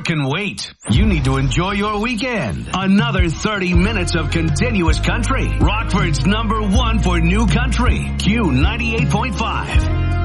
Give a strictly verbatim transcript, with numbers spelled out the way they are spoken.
Work can wait. You need to enjoy your weekend. Another thirty minutes of continuous country. Rockford's number one for new country. Q ninety-eight point five.